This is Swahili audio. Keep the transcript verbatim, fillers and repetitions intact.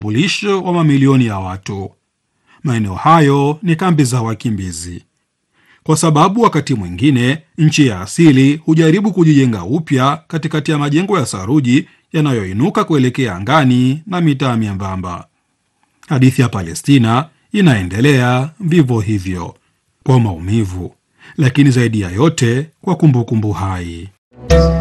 utambulisho wa mamilioni ya watu. Maeneo hayo ni kambi za wakimbizi, kwa sababu wakati mwingine nchi ya asili hujaribu kujijenga upya katikati ya majengo ya saruji yanayoinuka kuelekea angani na mitaa miambamba. Hadithi ya Palestina inaendelea vivyo hivyo, kwa maumivu, lakini zaidi ya yote kwa kumbukumbu hai.